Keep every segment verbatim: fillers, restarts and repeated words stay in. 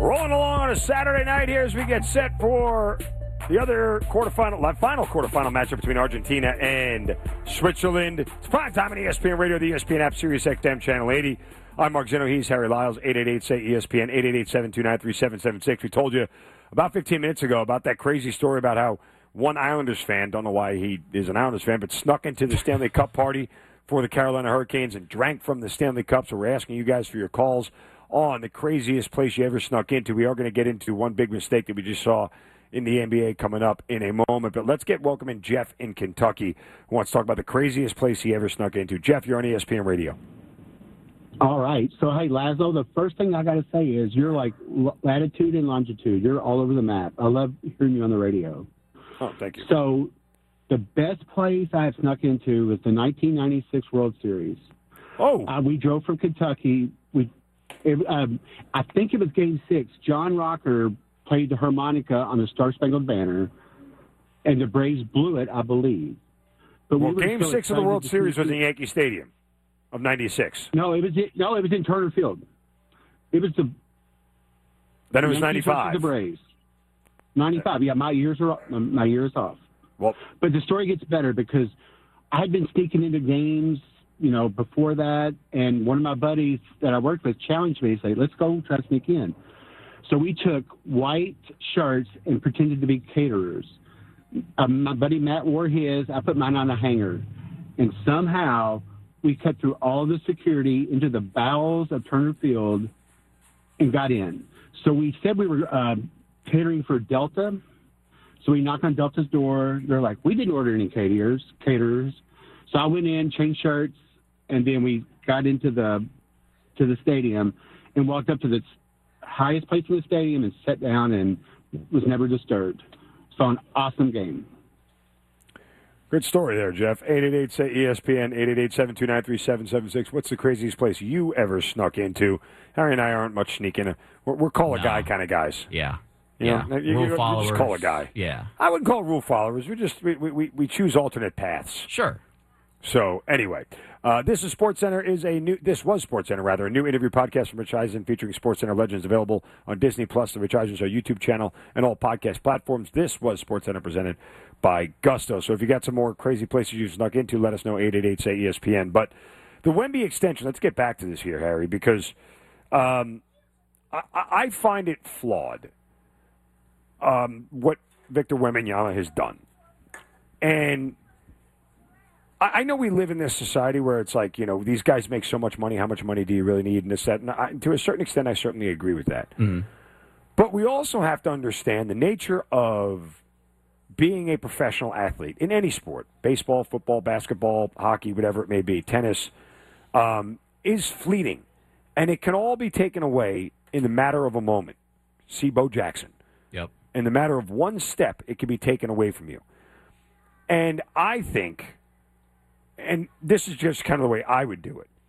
Rolling along on a Saturday night here as we get set for the other quarterfinal, final quarterfinal matchup between Argentina and Switzerland. It's prime time on E S P N Radio, the E S P N app, Sirius X M Channel eighty. I'm Mark Zinno. He's Harry Lyles. eight eight eight, S A Y, E S P N, eight eight eight, seven two nine, three seven seven six. We told you about fifteen minutes ago about that crazy story about how one Islanders fan, don't know why he is an Islanders fan, but snuck into the Stanley Cup party for the Carolina Hurricanes and drank from the Stanley Cup. So we're asking you guys for your calls on the craziest place you ever snuck into. We are going to get into one big mistake that we just saw in the N B A coming up in a moment. But let's get welcoming Jeff in Kentucky, who wants to talk about the craziest place he ever snuck into. Jeff, you're on E S P N Radio. All right. So, hey, Laszlo, the first thing I got to say is you're like latitude and longitude. You're all over the map. I love hearing you on the radio. Oh, thank you. So the best place I have snuck into was the nineteen ninety-six World Series. Oh. Uh, we drove from Kentucky. We, it, um, I think it was Game Six. John Rocker played the harmonica on the Star Spangled Banner, and the Braves blew it, I believe. But well, we Game so Six of the World Series was in Yankee Stadium of ninety-six. No, it was no, it was in Turner Field. It was the. Then it was ninety-five. The Braves. ninety-five. Yeah, my years are my years off. Well, but the story gets better because I had been sneaking into games, you know, before that, and one of my buddies that I worked with challenged me to say, "Let's go try to sneak in." So we took white shirts and pretended to be caterers. Um, my buddy Matt wore his. I put mine on a hanger, and somehow we cut through all the security into the bowels of Turner Field and got in. So we said we were uh, catering for Delta. So we knocked on Delta's door. They're like, "We didn't order any caterers." Caterers. So I went in, changed shirts, and then we got into the to the stadium and walked up to the highest place in the stadium and sat down and was never disturbed. So an awesome game. Good story there, Jeff. eight eight eight, say E S P N, eight eight eight, seven two nine, three seven seven six. What's the craziest place you ever snuck into? Harry and I aren't much sneaking. We're, we're call a no. guy kind of guys. Yeah. You yeah. know, you, rule you, followers. You just call a guy. Yeah. I wouldn't call rule followers. We just we, we, we choose alternate paths. Sure. So anyway, uh, this is SportsCenter is a new. This was SportsCenter rather a new interview podcast from Rich Eisen featuring SportsCenter legends available on Disney Plus, the Rich Eisen Show YouTube channel, and all podcast platforms. This was SportsCenter presented by Gusto. So if you got some more crazy places you snuck into, let us know. eight eight eight, say E S P N. But the Wemby extension. Let's get back to this here, Harry, because um, I, I find it flawed. Um, what Victor Wembanyama has done, and I know we live in this society where it's like, you know, these guys make so much money. How much money do you really need? And this, that. And I, to a certain extent, I certainly agree with that. Mm-hmm. But we also have to understand the nature of being a professional athlete in any sport, baseball, football, basketball, hockey, whatever it may be, tennis, um, is fleeting. And it can all be taken away in the matter of a moment. See Bo Jackson. Yep. In the matter of one step, it can be taken away from you. And I think... and this is just kind of the way I would do it.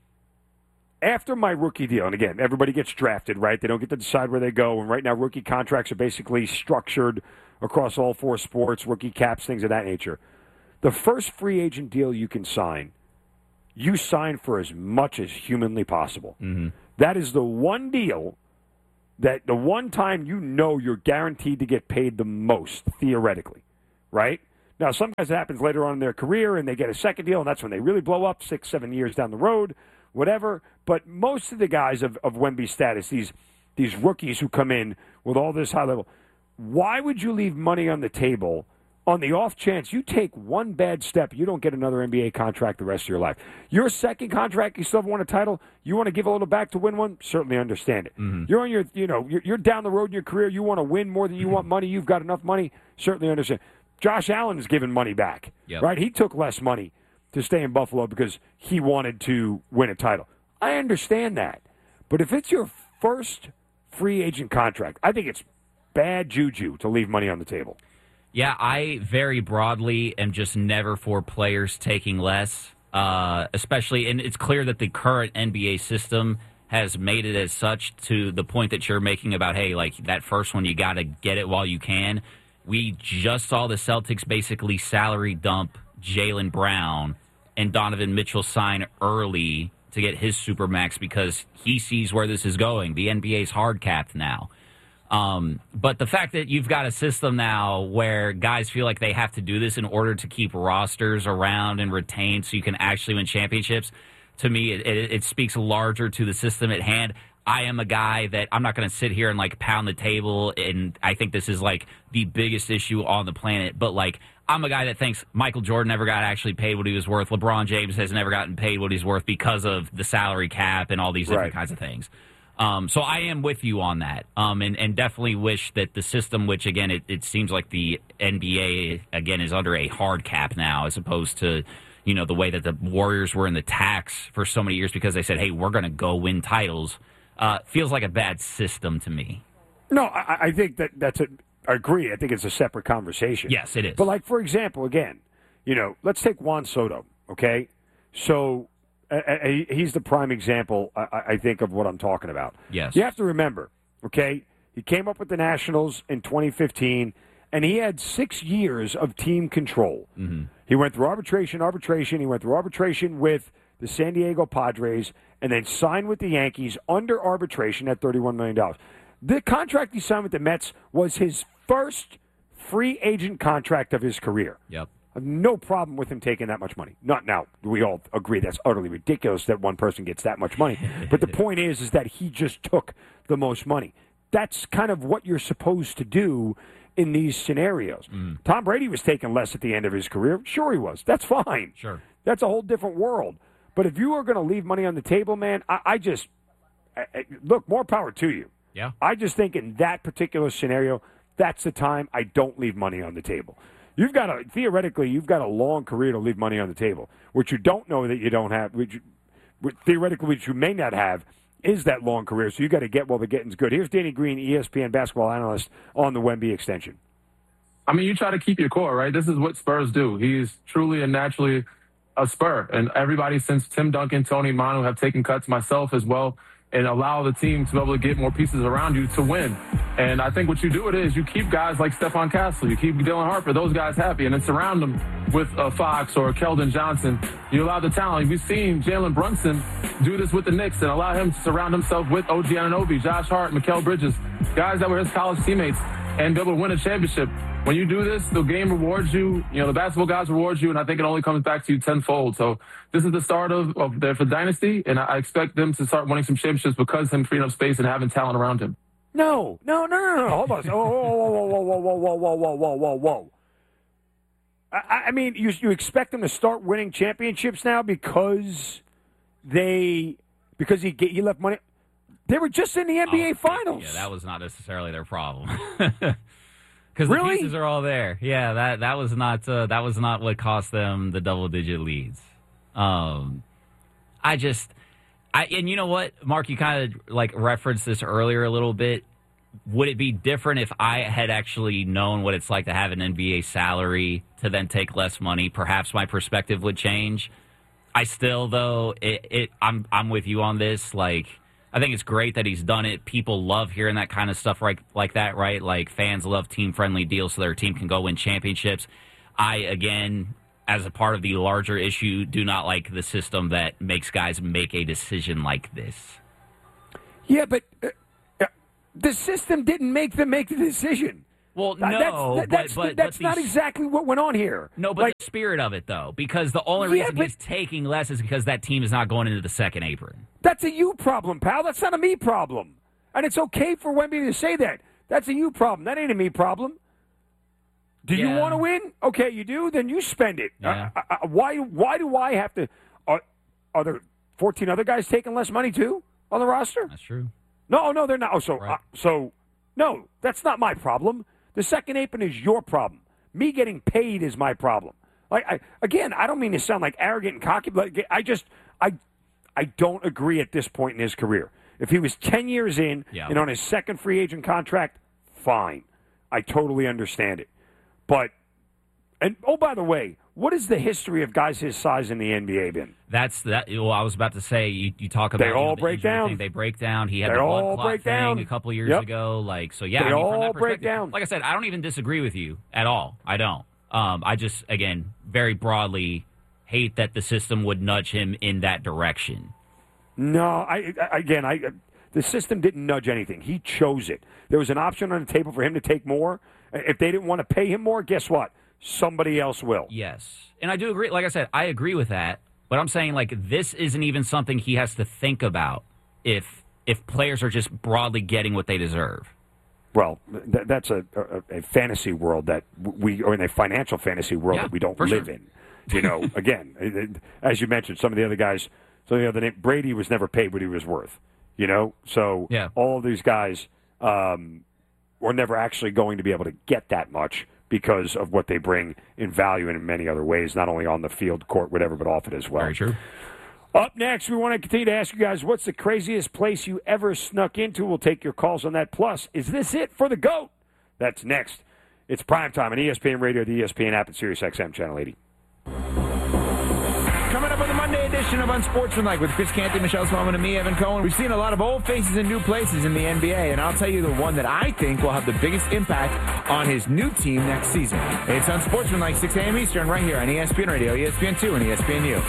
After my rookie deal, and again, everybody gets drafted, right? They don't get to decide where they go. And right now, rookie contracts are basically structured across all four sports, rookie caps, things of that nature. The first free agent deal you can sign, you sign for as much as humanly possible. Mm-hmm. That is the one deal that the one time you know you're guaranteed to get paid the most, theoretically, right? Now, some guys, it happens later on in their career, and they get a second deal, and that's when they really blow up, six, seven years down the road, whatever. But most of the guys of, of Wemby's status, these these rookies who come in with all this high level, why would you leave money on the table on the off chance you take one bad step, you don't get another N B A contract the rest of your life? Your second contract, you still haven't won a title, you want to give a little back to win one? Certainly understand it. Mm-hmm. You're on your, you know, you're, you're down the road in your career, you want to win more than you want money, you've got enough money, certainly understand. Josh Allen is giving money back, yep. right? He took less money to stay in Buffalo because he wanted to win a title. I understand that. But if it's your first free agent contract, I think it's bad juju to leave money on the table. Yeah, I very broadly am just never for players taking less, uh, especially, and it's clear that the current N B A system has made it as such to the point that you're making about, hey, like that first one, you got to get it while you can. We just saw the Celtics basically salary dump Jaylen Brown and Donovan Mitchell sign early to get his supermax because he sees where this is going. The N B A's hard capped now. Um, but the fact that you've got a system now where guys feel like they have to do this in order to keep rosters around and retained so you can actually win championships, to me, it, it, it speaks larger to the system at hand. I am a guy that I'm not going to sit here and like pound the table, and I think this is like the biggest issue on the planet. But like, I'm a guy that thinks Michael Jordan never got actually paid what he was worth. LeBron James has never gotten paid what he's worth because of the salary cap and all these different right. kinds of things. Um, so I am with you on that, um, and, and definitely wish that the system, which again, it, it seems like the N B A again is under a hard cap now, as opposed to, you know, the way that the Warriors were in the tax for so many years because they said, hey, we're going to go win titles. Uh, feels like a bad system to me. No, I, I think that that's a. I agree. I think it's a separate conversation. Yes, it is. But like, for example, again, you know, let's take Juan Soto. Okay, so uh, he's the prime example, I, I think, of what I'm talking about. Yes. You have to remember. Okay, he came up with the Nationals in twenty fifteen, and he had six years of team control. Mm-hmm. He went through arbitration, arbitration. He went through arbitration with the San Diego Padres, and then signed with the Yankees under arbitration at thirty-one million dollars. The contract he signed with the Mets was his first free agent contract of his career. Yep. No problem with him taking that much money. Not now. We all agree that's utterly ridiculous that one person gets that much money. But the point is, is that he just took the most money. That's kind of what you're supposed to do in these scenarios. Mm. Tom Brady was taking less at the end of his career. Sure he was. That's fine. Sure. That's a whole different world. But if you are going to leave money on the table, man, I, I just I, I, look, more power to you. Yeah. I just think in that particular scenario, that's the time I don't leave money on the table. You've got a theoretically, you've got a long career to leave money on the table. What you don't know that you don't have, which, you, which theoretically, which you may not have, is that long career. So you got to get while the getting's good. Here's Danny Green, E S P N basketball analyst on the Wemby extension. I mean, you try to keep your core, right? This is what Spurs do. He's truly and naturally a Spur. And everybody since Tim Duncan, Tony Manu have taken cuts, myself as well, and allow the team to be able to get more pieces around you to win. And I think what you do it is you keep guys like Stephon Castle, you keep Dylan Harper, those guys happy, and then surround them with a Fox or a Keldon Johnson. You allow the talent. We've seen Jalen Brunson do this with the Knicks and allow him to surround himself with O G Anunoby, Josh Hart, Mikal Bridges, guys that were his college teammates, and be able to win a championship. When you do this, the game rewards you. You know, the basketball guys reward you, and I think it only comes back to you tenfold. So this is the start of, of the for dynasty, and I expect them to start winning some championships because of him freeing up space and having talent around him. No, no, no, no, no. Hold on. Whoa, whoa, whoa, whoa, whoa, whoa, whoa, whoa, whoa, whoa, whoa. I, I mean, you you expect them to start winning championships now because they because he he left money. They were just in the N B A oh, Finals. Yeah, that was not necessarily their problem. Because really? the pieces are all there. Yeah, that that was not uh, that was not what cost them the double digit leads. Um, I just, I and you know what, Mark, you kind of like referenced this earlier a little bit. Would it be different if I had actually known what it's like to have an N B A salary to then take less money? Perhaps my perspective would change. I still, though, it, it I'm I'm with you on this. Like, I think it's great that he's done it. People love hearing that kind of stuff right, like that, right? Like, fans love team-friendly deals so their team can go win championships. I, again, as a part of the larger issue, do not like the system that makes guys make a decision like this. Yeah, but uh, uh, the system didn't make them make the decision. Well, no, that's, that's, but, but, that's but not the, exactly what went on here. No, but like, the spirit of it, though, because the only yeah, reason but, he's taking less is because that team is not going into the second apron. That's a you problem, pal. That's not a me problem. And it's okay for Wemby to say that. That's a you problem. That ain't a me problem. Do yeah. you want to win? Okay, you do? Then you spend it. Yeah. Uh, uh, why Why do I have to? Are, are there fourteen other guys taking less money, too, on the roster? That's true. No, no, they're not. Oh, so, right. uh, so no, that's not my problem. The second apron is your problem. Me getting paid is my problem. Like I, again, I don't mean to sound like arrogant and cocky, but I just I I don't agree at this point in his career. If he was ten years in yeah. and on his second free agent contract, fine. I totally understand it. But and oh, by the way, what is the history of guys his size in the N B A been? That's that. Well, I was about to say you, you talk about they all you know, the break down. Thing, they break down. He had they the blood all clot break thing down. a couple years yep. ago. Like so, yeah. They I mean, all break down. Like I said, I don't even disagree with you at all. I don't. Um, I just again very broadly hate that the system would nudge him in that direction. No, I again I The system didn't nudge anything. He chose it. There was an option on the table for him to take more. If they didn't want to pay him more, guess what? Somebody else will. Yes. And I do agree. Like I said, I agree with that. But I'm saying, like, this isn't even something he has to think about if if players are just broadly getting what they deserve. Well, th- that's a, a, a fantasy world that we, or in a financial fantasy world yeah, that we don't live sure. in. You know, again, as you mentioned, some of the other guys, some of the other name, Brady was never paid what he was worth. You know, so yeah. all of these guys um, were never actually going to be able to get that much because of what they bring in value and in many other ways, not only on the field, court, whatever, but off it as well. Very true. Up next, we want to continue to ask you guys, what's the craziest place you ever snuck into? We'll take your calls on that. Plus, is this it for the GOAT? That's next. It's primetime on E S P N Radio, the E S P N app, and Sirius X M Channel eighty. Coming up with a Monday edition of Unsportsmanlike with Chris Canty, Michelle Smallman, and me, Evan Cohen. We've seen a lot of old faces in new places in the N B A, and I'll tell you the one that I think will have the biggest impact on his new team next season. It's Unsportsmanlike, six a.m. Eastern, right here on E S P N Radio, E S P N two, and E S P N U.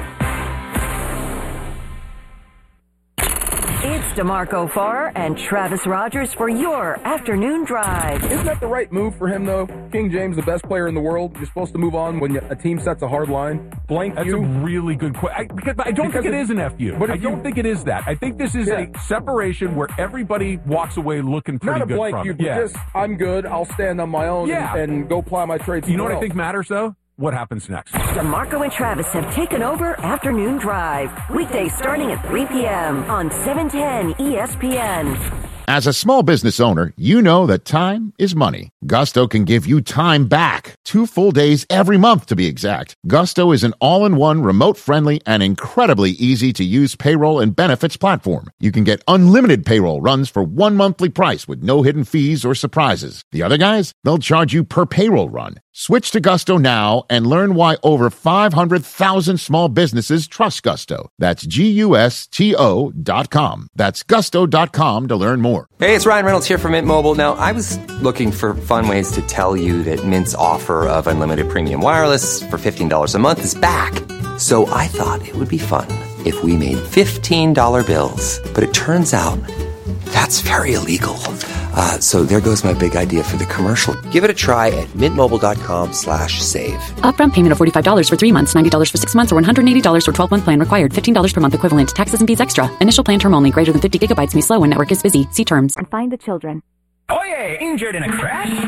It's DeMarco Farr and Travis Rogers for your afternoon drive. Isn't that the right move for him, though? King James, the best player in the world. You're supposed to move on when a team sets a hard line. Blank That's you. a really good question. Because I don't because think it if, is an F U. But I don't you, think it is that. I think this is yeah. a separation where everybody walks away looking pretty Not a good blank from you, it. but Yeah. just, I'm good. I'll stand on my own Yeah. and, and go ply my trade. You know what else. I think matters, though? What happens next? DeMarco and Travis have taken over Afternoon Drive. Weekdays starting at three p.m. on seven ten E S P N. As a small business owner, you know that time is money. Gusto can give you time back. Two full days every month, to be exact. Gusto is an all-in-one, remote-friendly, and incredibly easy-to-use payroll and benefits platform. You can get unlimited payroll runs for one monthly price with no hidden fees or surprises. The other guys, they'll charge you per payroll run. Switch to Gusto now and learn why over five hundred thousand small businesses trust Gusto. That's G U S T O dot com. That's gusto dot com to learn more. Hey, it's Ryan Reynolds here from Mint Mobile. Now, I was looking for fun ways to tell you that Mint's offer of unlimited premium wireless for fifteen dollars a month is back. So I thought it would be fun if we made fifteen dollar bills. But it turns out that's very illegal. Uh, so there goes my big idea for the commercial. Give it a try at mintmobile.com slash save. Upfront payment of forty-five dollars for three months, ninety dollars for six months, or one hundred eighty dollars for twelve-month plan required. fifteen dollars per month equivalent. Taxes and fees extra. Initial plan term only. Greater than fifty gigabytes may slow when network is busy. See terms. And find the children. Oh, yeah, injured in a crash?